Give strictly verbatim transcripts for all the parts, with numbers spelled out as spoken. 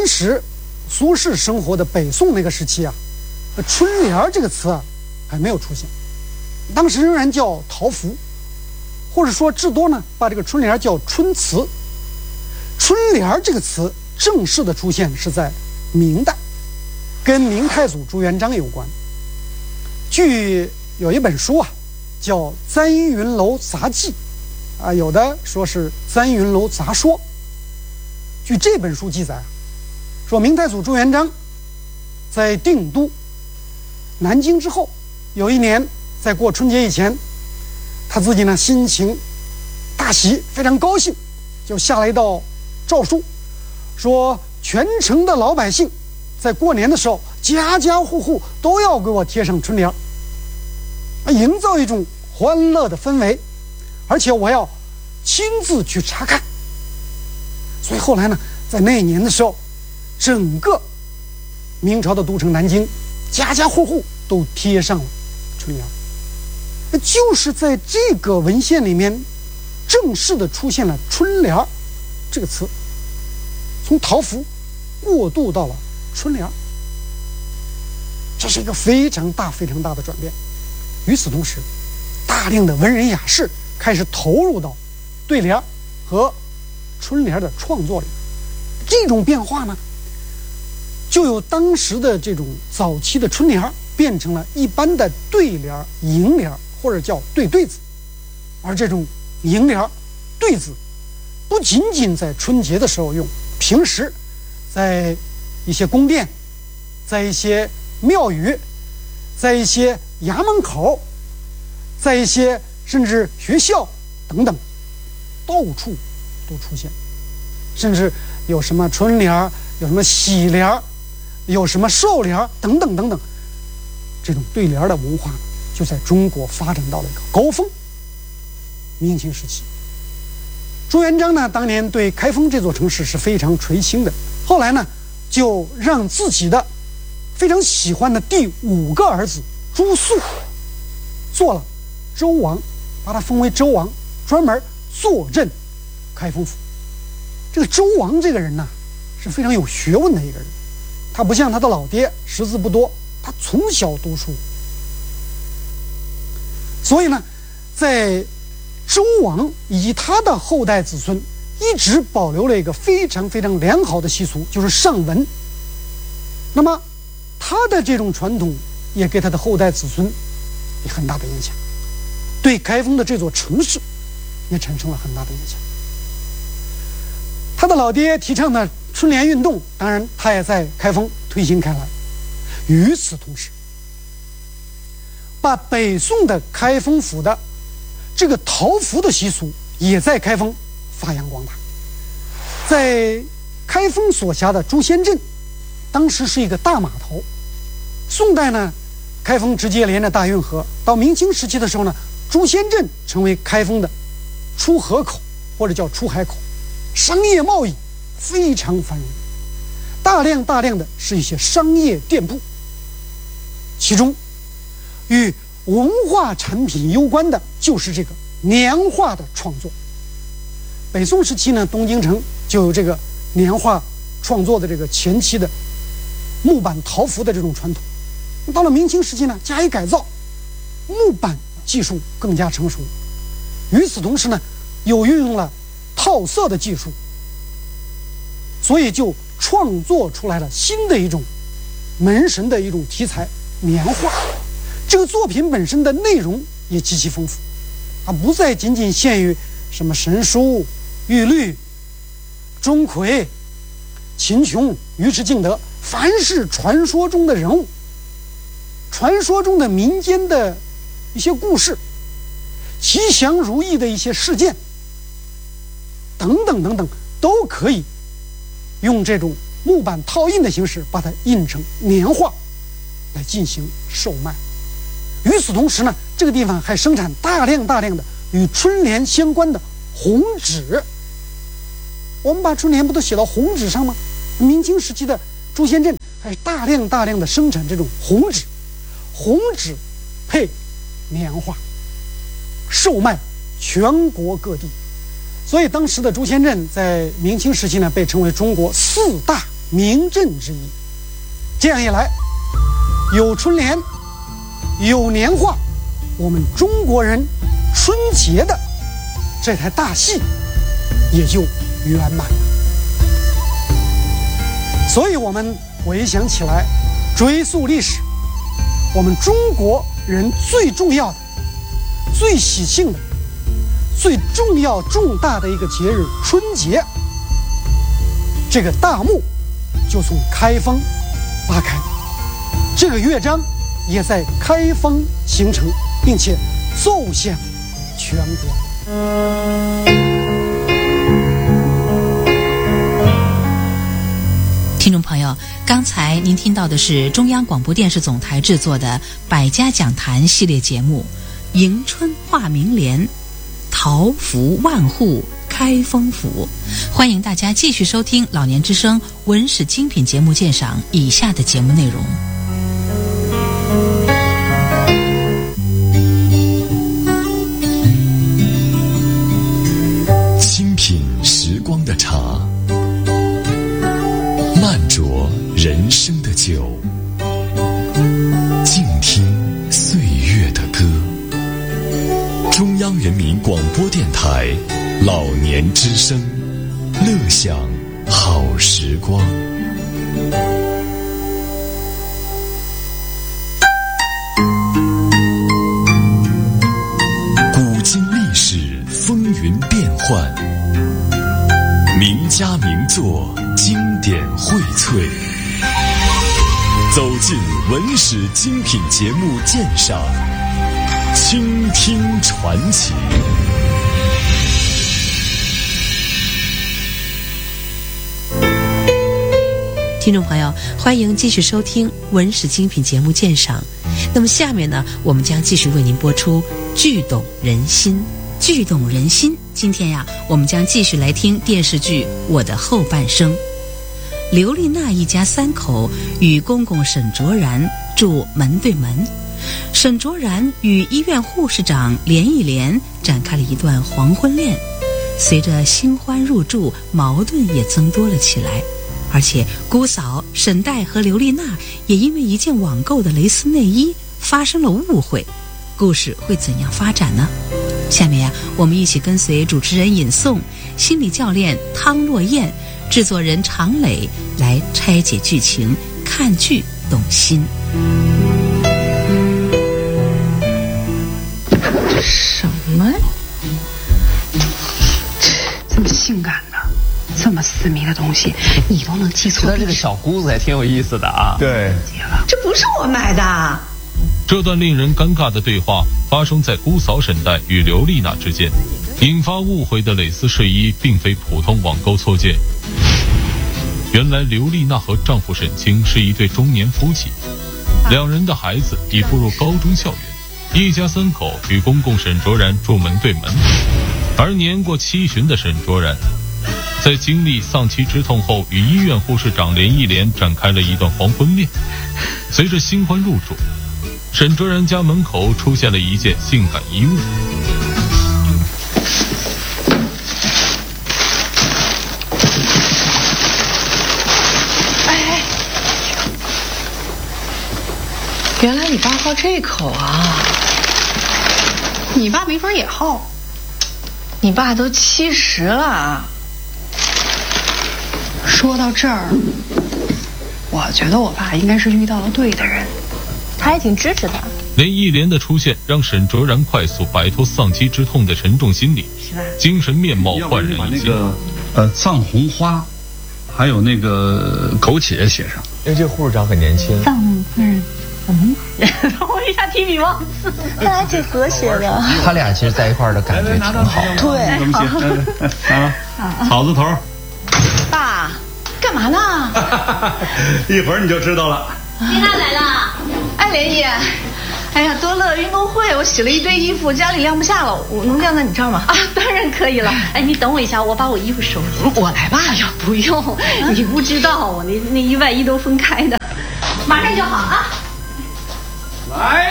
时苏轼生活的北宋那个时期啊，春联这个词啊还没有出现，当时仍然叫桃符，或者说至多呢把这个春联叫春词。春联这个词正式的出现是在明代，跟明太祖朱元璋有关。据有一本书啊叫《簪云楼杂记》啊，有的说是《簪云楼杂说》。据这本书记载，说明太祖朱元璋在定都南京之后，有一年在过春节以前，他自己呢心情大喜，非常高兴，就下了一道诏书，说全城的老百姓在过年的时候，家家户户都要给我贴上春联，营造一种欢乐的氛围，而且我要亲自去查看。所以后来呢，在那一年的时候，整个明朝的都城南京，家家户户都贴上了春联。就是在这个文献里面，正式的出现了春联这个词，从桃符过渡到了春联，这是一个非常大非常大的转变。与此同时，大量的文人雅士开始投入到对联和春联的创作里。这种变化呢，就由当时的这种早期的春联变成了一般的对联、楹联，或者叫对对子。而这种楹联、对子不仅仅在春节的时候用，平时在一些宫殿，在一些庙宇，在一些衙门口，在一些甚至学校等等，到处都出现。甚至有什么春联，有什么喜联，有什么寿联等等等等，这种对联的文化就在中国发展到了一个高峰。明清时期，朱元璋呢当年对开封这座城市是非常垂青的，后来呢就让自己的非常喜欢的第五个儿子朱肃做了周王，把他封为周王，专门坐镇开封府。这个周王这个人呢是非常有学问的一个人，他不像他的老爹识字不多，他从小读书，所以呢在周王以及他的后代子孙一直保留了一个非常非常良好的习俗，就是上文。那么他的这种传统也给他的后代子孙有很大的影响，对开封的这座城市也产生了很大的影响。他的老爹提倡的春联运动，当然他也在开封推行开来。与此同时，把北宋的开封府的这个桃符的习俗也在开封发扬光大。在开封所辖的朱仙镇，当时是一个大码头。宋代呢，开封直接连着大运河，到明清时期的时候呢，朱仙镇成为开封的出河口，或者叫出海口，商业贸易非常繁荣，大量大量的是一些商业店铺，其中与文化产品攸关的就是这个年画的创作。北宋时期呢，东京城就有这个年画创作的这个前期的木板桃符的这种传统。到了明清时期呢，加以改造，木板技术更加成熟，与此同时呢，又运用了套色的技术，所以就创作出来了新的一种门神的一种题材——年画。这个作品本身的内容也极其丰富，它不再仅仅限于什么神书、玉律、钟馗、秦琼、尉迟敬德，凡是传说中的人物，传说中的民间的一些故事，吉祥如意的一些事件等等等等，都可以用这种木板套印的形式把它印成年画来进行售卖。与此同时呢，这个地方还生产大量大量的与春联相关的红纸。我们把春联不都写到红纸上吗？明清时期的朱仙镇还大量大量的生产这种红纸，红纸配年画，售卖全国各地。所以当时的朱仙镇在明清时期呢，被称为中国四大名震之意。这样一来，有春联，有年画，我们中国人春节的这台大戏也就圆满了。所以我们回想起来，追溯历史，我们中国人最重要的、最喜庆的、最重要重大的一个节日春节，这个大幕就从开封拉开，这个乐章也在开封形成，并且奏响全国。 听众朋友，刚才您听到的是中央广播电视总台制作的百家讲坛系列节目《迎春画明联》，桃福万户开封府。欢迎大家继续收听老年之声文史精品节目鉴赏以下的节目内容。 清品时光的茶，慢酌人生的酒，静听岁月的歌。中央人民广播电台老年之声，乐享好时光。古今历史风云变幻，名家名作经典荟萃，走进文史精品节目鉴赏，倾听传奇。 听众朋友，欢迎继续收听文史精品节目鉴赏。那么下面呢，我们将继续为您播出剧懂人心。剧懂人心，今天呀，我们将继续来听电视剧《我的后半生》。刘丽娜一家三口与公公沈卓然住门对门，沈卓然与医院护士长连忆莲展开了一段黄昏恋。随着新欢入住，矛盾也增多了起来，而且姑嫂沈黛和刘丽娜也因为一件网购的蕾丝内衣发生了误会。故事会怎样发展呢？下面呀，我们一起跟随主持人尹颂、心理教练汤若燕、制作人常磊来拆解剧情，看剧懂心。 这什么？这么性感的、这么私密的东西，你都能记错？ 这个小姑子还挺有意思的啊。 对， 这不是我买的。 这段令人尴尬的对话发生在姑嫂沈黛与刘丽娜之间，引发误会的蕾丝睡衣并非普通网购错件。原来刘丽娜和丈夫沈清是一对中年夫妻，两人的孩子已步入高中校园，一家三口与公公沈卓然住门对门。而年过七旬的沈卓然在经历丧妻之痛后，与医院护士长连忆莲展开了一段黄昏恋。随着新欢入住，沈卓然家门口出现了一件性感衣物。 哎，原来你爸好这口啊！你爸没准也好。你爸都七十了。说到这儿，我觉得我爸应该是遇到了对的人。 他还挺支持他。 连忆莲的出现让沈卓然快速摆脱丧妻之痛的沉重心理， 是吧？ 精神面貌焕然一新。 那个呃藏红花，还有那个枸杞写上。 因为这个护士长很年轻。 藏夫人，嗯，我一下提笔忘字，他还挺和谐的。 他俩其实在一块儿的感觉挺好。 对， 啊，草字头。 爸，干嘛呢？ 一会儿你就知道了。 丽娜来了。 哎，莲姨，哎呀，多乐运动会，我洗了一堆衣服，家里晾不下了，我能晾在你这儿吗？ 啊，当然可以了。哎，你等我一下，我把我衣服收拾。 我来吧。 哎呀，不用，啊、你不知道，我那内衣外衣都分开的，马上就好啊。 来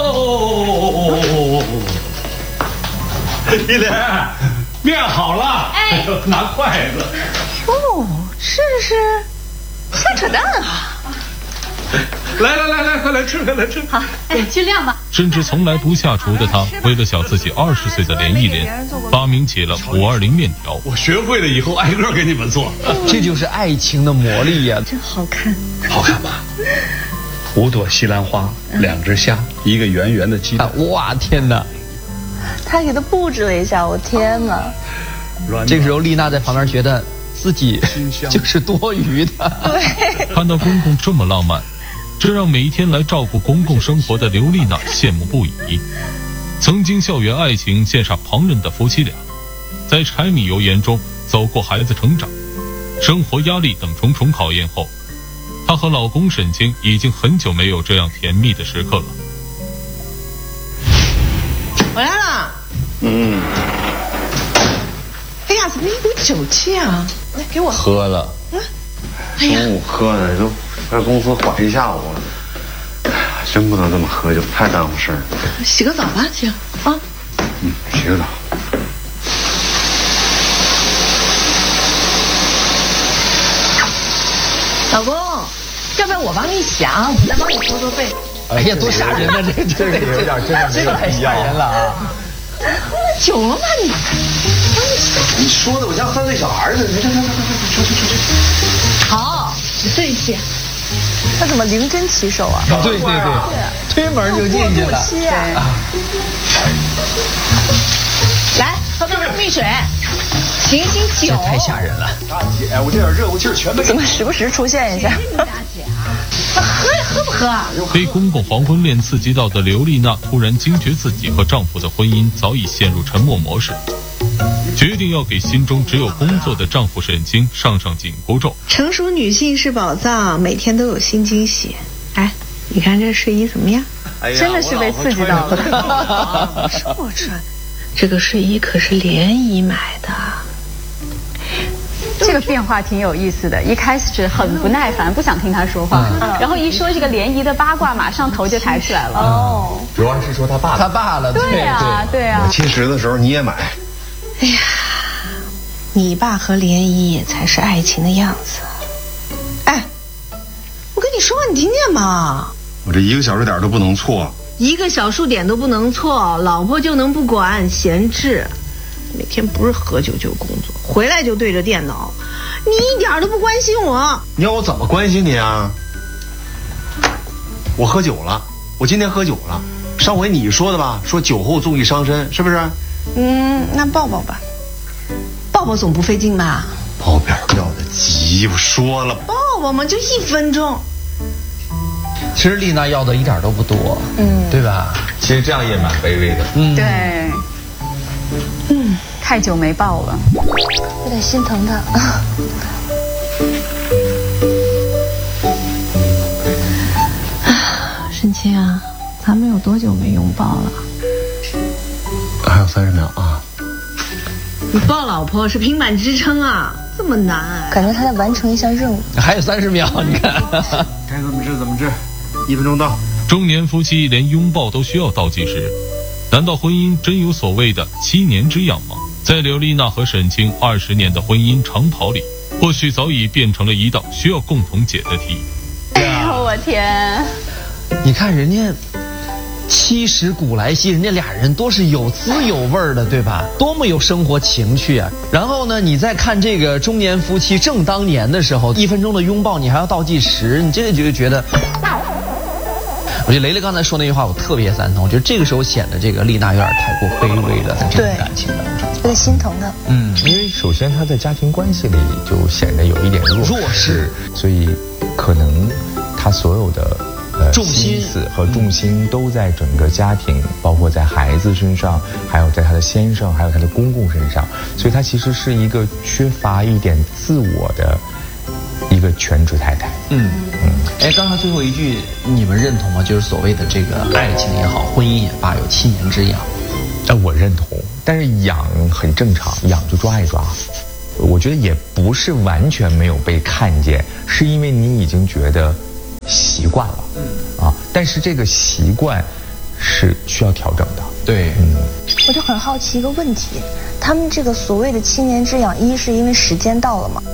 喽！忆莲，面好了。 哎， 拿筷子。 哟，试试。 瞎扯淡啊！ 来来来来，快来吃，快来吃。 好，哎，去晾吧。 甚至从来不下厨的他，为了小自己二十岁的连忆莲，发明起了五二零面条。 我学会了以后，挨个给你们做。 这就是爱情的魔力呀！ 真好看， 好看吧？五朵西兰花，两只虾，一个圆圆的鸡蛋。 哇，天哪！ 他给他布置了一下，我天哪！ 这个时候，丽娜在旁边觉得自己就是多余的。 对， 看到公公这么浪漫，这让每一天来照顾公公生活的刘丽娜羡慕不已。曾经校园爱情羡煞旁人的夫妻俩，在柴米油盐中走过孩子成长、生活压力等重重考验后，她和老公沈清已经很久没有这样甜蜜的时刻了。 回来了。 嗯。 哎呀，怎么一股酒气啊？来，给我喝了。 嗯。哎呀， 中午喝的都在公司缓一下午了。哎呀，真不能这么喝酒，太耽误事儿了。 洗个澡吧，行啊。 嗯，洗个澡。 老公，要不然我帮你洗啊，我再帮你搓搓背。 哎呀，多吓人呐！这这这有点真的，这个太吓人了啊！ 喝了酒了吗你？ 你说的我像三岁小孩似的，你这这这这出去出去。 好，你对戏。 他怎么灵真起手啊？ 对对对，推门就进去了。 啊、 来，喝杯蜜水，醒醒酒。 太吓人了！ 大姐，我这点热乎气儿全没。 怎么时不时出现一下？ 大姐啊，喝呀，喝不喝？ 被公公黄昏恋刺激到的刘丽娜突然惊觉自己和丈夫的婚姻早已陷入沉默模式，决定要给心中只有工作的丈夫沈清上上紧箍咒。 成熟女性是宝藏，每天都有新惊喜。哎，你看这睡衣怎么样？ 哎、真的是被刺激到了。 不是我穿，这个睡衣可是联谊买的。 这个变化挺有意思的，一开始很不耐烦，不想听他说话，嗯、然后一说这个联谊的八卦，马上头就抬起来了。 哦， 主要是说他爸， 他爸了， 对呀，对呀。 我七十的时候你也买。 哎呀，你爸和联谊也才是爱情的样子。哎，我跟你说，你听见吗？ 我这一个小数点都不能错， 一个小数点都不能错，老婆就能不管闲置。每天不是喝酒就工作，回来就对着电脑，你一点都不关心我。 你要我怎么关心你啊？我喝酒了，我今天喝酒了。上回你说的吧，说酒后纵欲伤身，是不是？ 嗯，那抱抱吧，抱抱总不费劲吧？ 报表要的急，我说了， 抱抱嘛，就一分钟。 其实丽娜要的一点都不多，嗯，对吧？ 其实这样也蛮卑微的， 嗯，对。嗯，太久没抱了， 有点心疼他。 啊，沈清啊，咱们有多久没拥抱了？ 还有三十秒啊！ 你抱老婆是平板支撑啊，这么难、啊？ 感觉他在完成一项任务。 还有三十秒，你看。 该怎么治怎么治，一分钟到。 中年夫妻连拥抱都需要倒计时。难道婚姻真有所谓的七年之痒吗？在刘丽娜和沈清二十年的婚姻长跑里，或许早已变成了一道需要共同解的题。 哎呦我天！ 你看人家七十古来稀，人家俩人都是有滋有味的，对吧？多么有生活情趣啊！然后呢，你再看这个中年夫妻正当年的时候，一分钟的拥抱你还要倒计时，你这个就觉得。我觉得雷雷刚才说那句话我特别赞同，我觉得这个时候显得这个丽娜有点太过卑微了，在这种感情当中， 有点心疼的。 嗯，因为首先她在家庭关系里就显得有一点弱弱势， 所以可能她所有的呃重心心思和重心都在整个家庭，包括在孩子身上，还有在她的先生，还有她的公公身上，所以她其实是一个缺乏一点自我的一个全职太太。 嗯嗯，哎，刚才最后一句你们认同吗？就是所谓的这个爱情也好，婚姻也罢，有七年之痒。 呃，我认同，但是痒很正常，痒就抓一抓。我觉得也不是完全没有被看见，是因为你已经觉得习惯了。嗯啊，但是这个习惯是需要调整的。 对， 嗯， 我就很好奇一个问题，他们这个所谓的七年之痒，一是因为时间到了吗？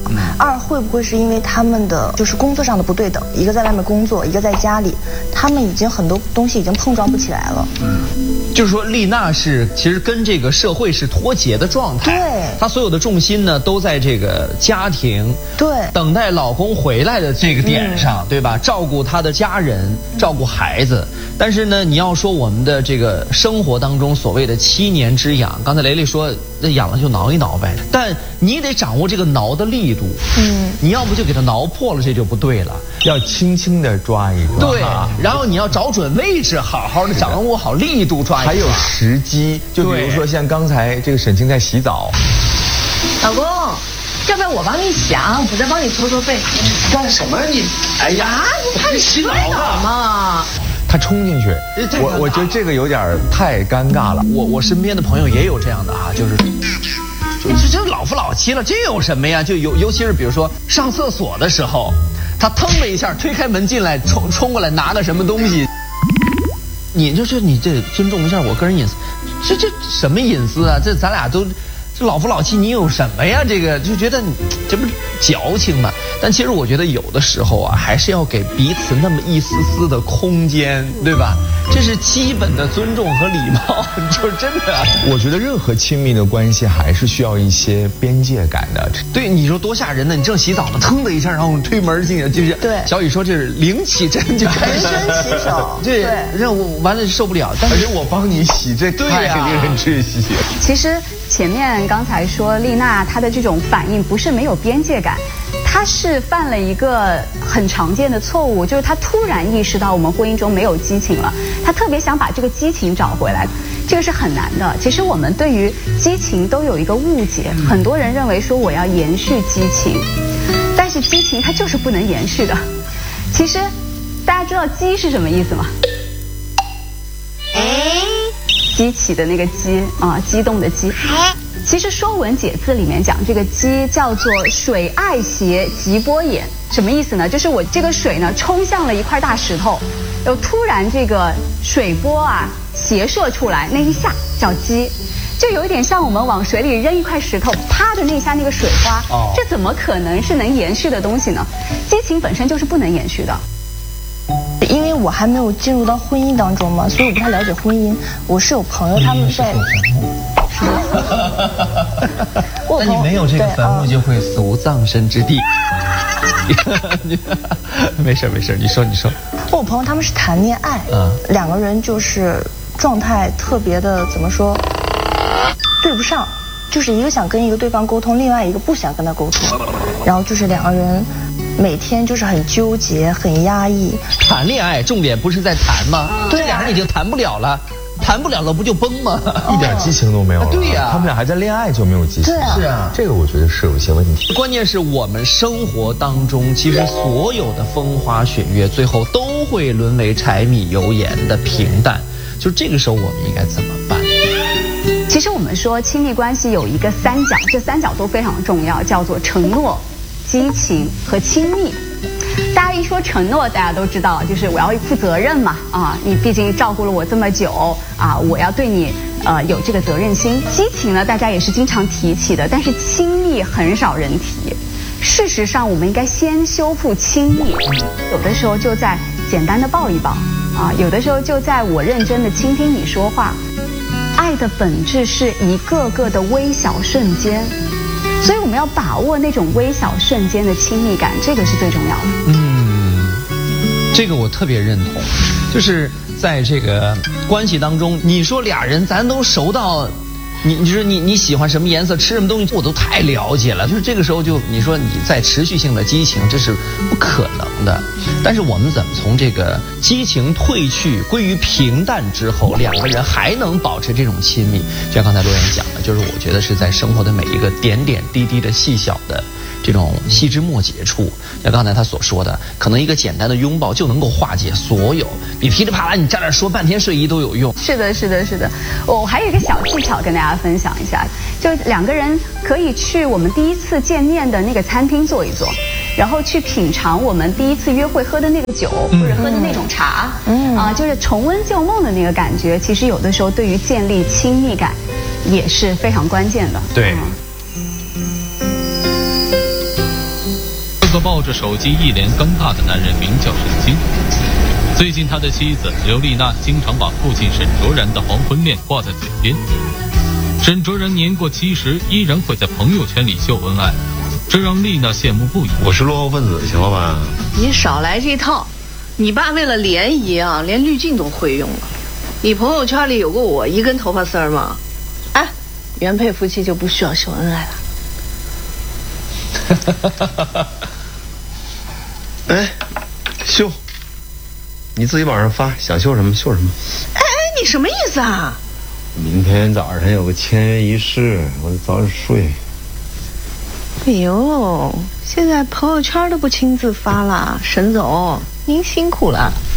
二会不会是因为他们的就是工作上的不对等，一个在外面工作，一个在家里，他们已经很多东西已经碰撞不起来了。 嗯，就是说丽娜是其实跟这个社会是脱节的状态， 对， 她所有的重心呢都在这个家庭， 对， 等待老公回来的这个点上，嗯、对吧？照顾她的家人，照顾孩子。但是呢，你要说我们的这个生活当中所谓的七年之痒，刚才雷雷说那痒了就挠一挠呗，但你得掌握这个挠的力度，嗯，你要不就给它挠破了，这就不对了， 要轻轻的抓一抓， 对，然后你要找准位置，好好的掌握好力度抓一抓， 还有时机，就比如说像刚才这个沈清在洗澡， 老公，要不要我帮你洗啊？我再帮你搓搓背。 干什么你？哎呀， 你看你洗澡嘛。 他冲进去，我我觉得这个有点太尴尬了。 我我身边的朋友也有这样的啊，就是就这这老夫老妻了，这有什么呀？就尤尤其是比如说上厕所的时候，他腾了一下推开门进来，冲冲过来拿个什么东西，你就是你这尊重一下我个人隐私，这这什么隐私啊？这咱俩都。这老夫老妻，你有什么呀？这个就觉得你这不是矫情吗？但其实我觉得有的时候啊，还是要给彼此那么一丝丝的空间，对吧？这是基本的尊重和礼貌，就是真的。 我觉得任何亲密的关系还是需要一些边界感的。 对，你说多吓人呢！你正洗澡呢，腾的一下，然后推门进去，就是对。 小雨说这是灵起针就开始人生洗手， 对，让我完了受不了。但是我帮你洗，这太令人窒息。 其实前面刚才说丽娜她的这种反应不是没有边界感，她是犯了一个很常见的错误，就是她突然意识到我们婚姻中没有激情了，她特别想把这个激情找回来，这个是很难的。其实我们对于激情都有一个误解，很多人认为说我要延续激情，但是激情它就是不能延续的。其实大家知道激是什么意思吗？激起的那个激啊，激动的激。其实《说文解字》里面讲这个激叫做水爱斜，急波也。什么意思呢？就是我这个水呢冲向了一块大石头，又突然这个水波啊斜射出来，那一下叫激。就有一点像我们往水里扔一块石头，啪的那一下那个水花，哦，这怎么可能是能延续的东西呢？激情本身就是不能延续的。 因为我还没有进入到婚姻当中嘛，所以我不太了解婚姻。我是有朋友他们在，是的。那你没有这个坟墓，就会死无葬身之地。没事没事，你说你说。 我朋友他们是谈恋爱，嗯，两个人就是状态特别的怎么说，对不上，就是一个想跟一个对方沟通，另外一个不想跟他沟通，然后就是两个人。每天就是很纠结，很压抑。 谈恋爱重点不是在谈吗？对，这俩人已经谈不了了，谈不了了不就崩吗？ 一点激情都没有了。 对呀， 他们俩还在恋爱就没有激情。 对啊， 是啊， 这个我觉得是有一些问题。 关键是我们生活当中，其实所有的风花雪月，最后都会沦为柴米油盐的平淡。就这个时候，我们应该怎么办？ 其实我们说亲密关系有一个三角，这三角都非常重要，叫做承诺、激情和亲密。大家一说承诺，大家都知道，就是我要负责任嘛，啊，你毕竟照顾了我这么久，啊，我要对你呃有这个责任心。激情呢，大家也是经常提起的，但是亲密很少人提。事实上，我们应该先修复亲密，有的时候就在简单的抱一抱，啊，有的时候就在我认真的倾听你说话。爱的本质是一个个的微小瞬间。所以我们要把握那种微小瞬间的亲密感，这个是最重要的。 嗯，这个我特别认同，就是在这个关系当中，你说俩人咱都熟到，你你说你你喜欢什么颜色，吃什么东西，我都太了解了。就是这个时候就你说你在持续性的激情，这是不可能的。但是我们怎么从这个激情褪去归于平淡之后，两个人还能保持这种亲密？就像刚才罗源讲的，就是我觉得是在生活的每一个点点滴滴的细小的这种细枝末节处，像刚才他所说的，可能一个简单的拥抱就能够化解所有，比噼里啪啦你站那说半天睡衣都有用。 是的，是的，是的。我还有一个小技巧跟大家分享一下，就两个人可以去我们第一次见面的那个餐厅坐一坐，然后去品尝我们第一次约会喝的那个酒，或者喝的那种茶，嗯啊，就是重温旧梦的那个感觉。其实有的时候对于建立亲密感也是非常关键的。 对。 个抱着手机一脸尴尬的男人名叫沈清。最近他的妻子刘丽娜经常把父亲沈卓然的黄昏恋挂在嘴边。沈卓然年过七十，依然会在朋友圈里秀恩爱，这让丽娜羡慕不已。 我是落后分子，行了吧？ 你少来这套，你爸为了联谊啊，连滤镜都会用了。你朋友圈里有过我一根头发丝儿吗？哎，原配夫妻就不需要秀恩爱了。哎，秀，你自己往上发，想秀什么秀什么。 哎，你什么意思啊？ 明天早上有个签约仪式，我得早点睡。 哎呦，现在朋友圈都不亲自发了，沈总您辛苦了。